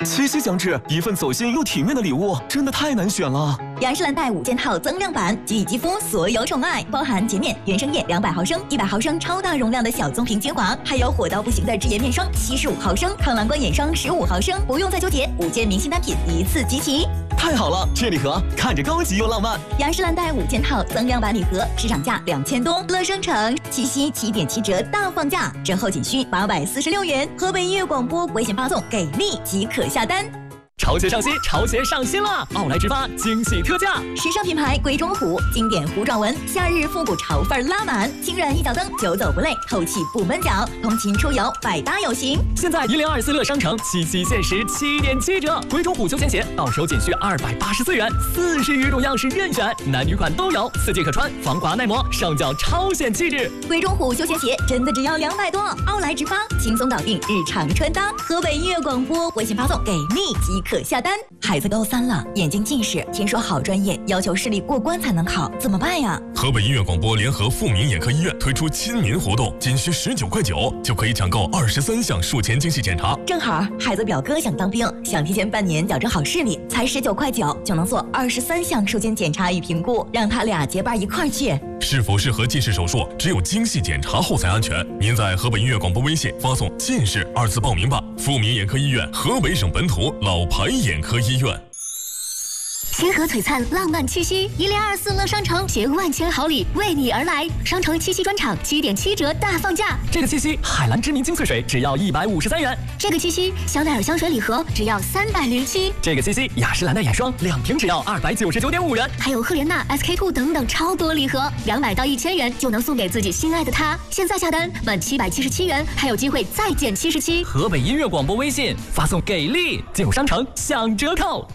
七夕将至，一份走心又体面的礼物，真的太难选了。 雅诗兰黛5件套增量版，给予肌肤所有宠爱，包含洁面、原生液200毫升、100毫升超大容量的小棕瓶精华，还有火到不行的智颜面霜75毫升、抗蓝光眼霜15毫升，不用再纠结，5件明星单品一次集齐。 太好了，这礼盒看着高级又浪漫。 雅诗兰黛5件套增量版礼盒，市场价2000多，乐商城七夕7.7折大放价，折后仅需846元。河北音乐广播微信发送给力即可下单。 潮鞋上新，潮鞋上新了！奥莱直发惊喜特价， 时尚品牌鬼冢虎，经典糊状纹，夏日复古潮范拉满，轻软一脚蹬，久走不累，透气不闷脚，通勤出游百搭有型。 现在1024乐商城七夕限时7.7折，鬼冢虎休闲鞋到手仅需284元，40余种样式任选，男女款都有，4季可穿，防滑耐磨，上脚超显气质。 鬼冢虎休闲鞋真的只要200多，奥莱直发轻松搞定日常穿搭。河北音乐广播微信发送给力即可下单。孩子高3了，眼睛近视，听说好专业要求视力过关才能考，怎么办呀？ 河北音乐广播联合富民眼科医院推出亲民活动，仅需19块9就可以抢购23项术前精细检查。 正好孩子表哥想当兵，想提前半年矫正好视力，才19块9就能做23项术前检查与评估，让他俩结伴一块儿去。 是否适合近视手术，只有精细检查后才安全。您在河北音乐广播微信发送“近视”2字报名吧。富民眼科医院，河北省本土老牌眼科医院。 星河璀璨，浪漫七夕，1024乐商城携万千好礼为你而来，商城七夕专场7.7折大放价。 这个七夕，海蓝之谜精粹水只要153元。 这个七夕，香奈儿香水礼盒只要307。 这个七夕，雅诗兰黛眼霜2瓶只要299.5元。 还有赫莲娜、SK2 等等超多礼盒，200到1000元就能送给自己心爱的他。现在下单满777元，还有机会再减77。 河北音乐广播微信发送给力，进入商城享折扣。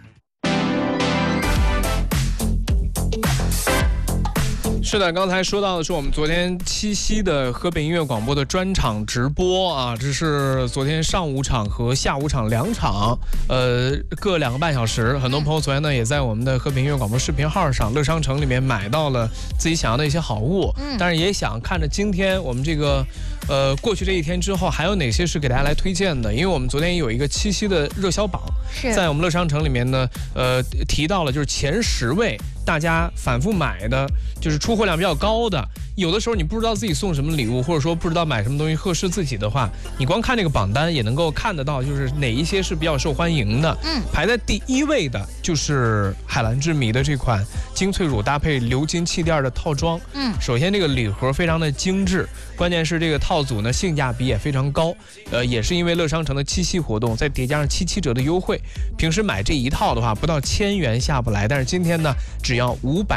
是的，刚才说到的是我们昨天七夕的河北音乐广播的专场直播啊，这是昨天上午场和下午场2场，各2个半小时。很多朋友昨天呢也在我们的河北音乐广播视频号上乐商城里面买到了自己想要的一些好物，但是也想看着今天我们这个过去这一天之后还有哪些是给大家来推荐的，因为我们昨天有一个七夕的热销榜，在我们乐商城里面呢，提到了就是前10位大家反复买的，就是出货量比较高的。有的时候你不知道自己送什么礼物，或者说不知道买什么东西合适自己的话，你光看这个榜单也能够看得到，就是哪一些是比较受欢迎的。排在第1位的就是海蓝之谜的这款精粹乳搭配鎏金气垫的套装。首先这个礼盒非常的精致，关键是这个套组呢性价比也非常高。也是因为乐商城的七夕活动，再叠加上77折的优惠，平时买这一套的话不到1000元下不来，但是今天呢只要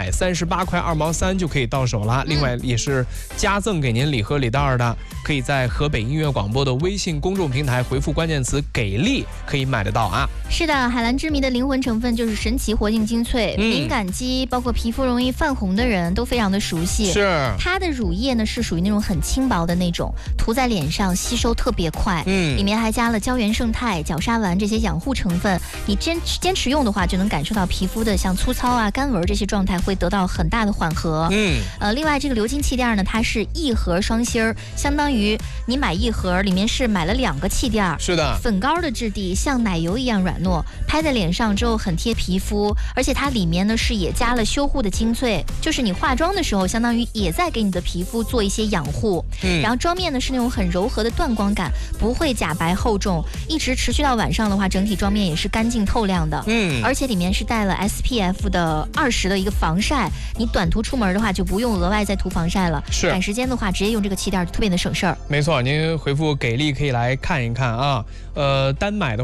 538块2毛3就可以到手了。另外也是加赠给您礼盒礼袋的，可以在河北音乐广播的微信公众平台回复关键词给力可以买得到啊。 是的，海蓝之谜的灵魂成分就是神奇活性精粹，敏感肌包括皮肤容易泛红的人都非常的熟悉。 是它的乳液呢是属于那种很轻薄的那种，涂在脸上吸收特别快，里面还加了胶原胜肽、角鲨烷这些养护成分，你坚持用的话就能感受到皮肤的像粗糙啊、干纹这些状态会得到很大的缓和。另外这个鎏金气垫呢，它是1盒双芯儿，相当于你买1盒里面是买了2个气垫。 是的， 粉膏的质地像奶油一样软糯，拍在脸上之后很贴皮肤，而且它里面呢是也加了修护的精粹，就是你化妆的时候相当于也在给你的皮肤做一些养护。然后妆面呢是那种很柔和的缎光感，不会假白厚重，一直持续到晚上的话，整体妆面也是干净透亮的。而且里面是带了 SPF 的20的一个防晒，你短途出门的话就不用额外再涂防晒了，赶时间的话直接用这个气垫就特别的省事儿。 没错，您回复给力可以来看一看啊。单买的